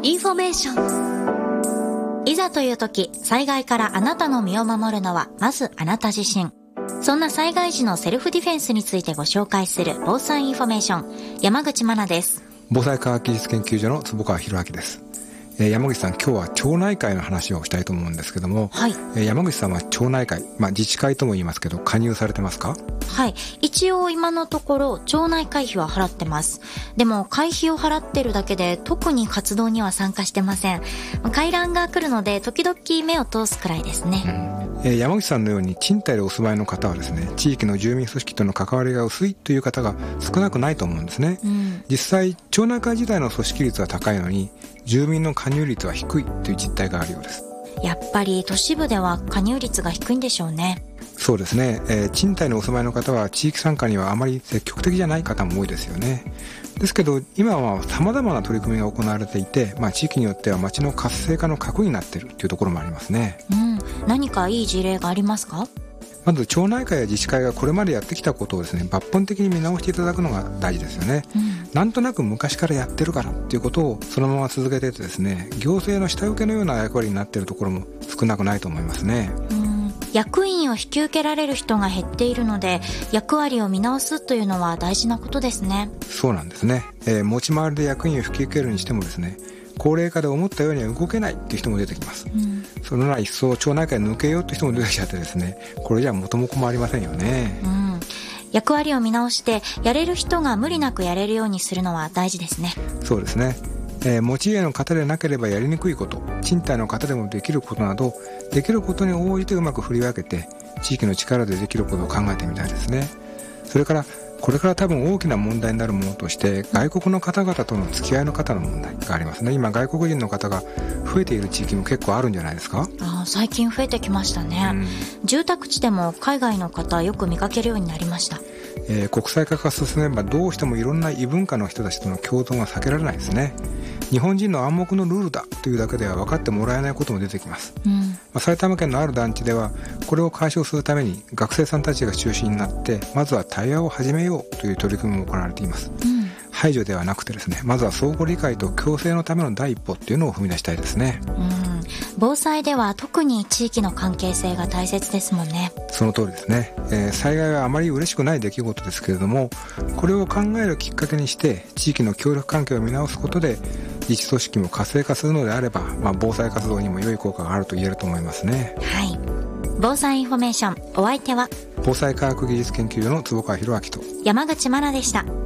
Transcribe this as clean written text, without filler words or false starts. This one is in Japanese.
インフォメーション。いざという時、災害からあなたの身を守るのはまずあなた自身。そんな災害時のセルフディフェンスについてご紹介する防災インフォメーション、山口真奈です。 防災科学技術研究所の坪川博明です。山口さん、今日は町内会の話をしたいと思うんですけども、 はい。 山口さんは町内会、自治会とも言いますけど加入されてますか？ はい。一応今のところ町内会費は払ってます。でも会費を払ってるだけで特に活動には参加してません。回覧が来るので時々目を通すくらいですね。 山口さんのように賃貸でお住まいの方はですね、地域の住民組織との関わりが薄いという方が少なくないと思うんですね。実際町内会自体の組織率は高いのに住民の加入率は低いという実態があるようです。 やっぱり都市部では加入率が低いんでしょうね。 そうですね、賃貸のお住まいの方は地域参加にはあまり積極的じゃない方も多いですよね。ですけど今は様々な取り組みが行われていて、地域によっては町の活性化の核になっているというところもありますね。 何かいい事例がありますか？ まず町内会や自治会がこれまでやってきたことをですね、抜本的に見直していただくのが大事ですよね。なんとなく昔からやってるからっていうことをそのまま続けていてですね、行政の下請けのような役割になっているところも少なくないと思いますね。 役員を引き受けられる人が減っているので役割を見直すというのは大事なことですね。 そうなんですね。持ち回りで役員を引き受けるにしてもですね、高齢化で思ったようには動けないっていう人も出てきます。そのなら一層町内会抜けようって人も出てきちゃってですね、これじゃ元も子もありませんよね。 役割を見直してやれる人が無理なくやれるようにするのは大事ですね。 そうですね。持ち家の方でなければやりにくいこと、賃貸の方でもできることなど、できることに応じてうまく振り分けて地域の力でできることを考えてみたいですね。それからこれから多分大きな問題になるものとして外国の方々との付き合いの方の問題がありますね。今外国人の方が増えている地域も結構あるんじゃないですか？ 最近増えてきましたね。住宅地でも海外の方よく見かけるようになりました。 国際化が進めばどうしてもいろんな異文化の人たちとの共存は避けられないですね。日本人の暗黙のルールだというだけでは分かってもらえないことも出てきます。埼玉県のある団地ではこれを解消するために学生さんたちが中心になってまずは対話を始めようという取り組みも行われています。排除ではなくてですね、まずは相互理解と共生のための第一歩っていうのを踏み出したいですね。 防災では特に地域の関係性が大切ですもんね。 その通りですね。災害はあまり嬉しくない出来事ですけれども、これを考えるきっかけにして地域の協力関係を見直すことで自治組織も活性化するのであれば、防災活動にも良い効果があると言えると思いますね。 はい。防災インフォメーション、お相手は防災科学技術研究所の坪川博明と山口真奈でした。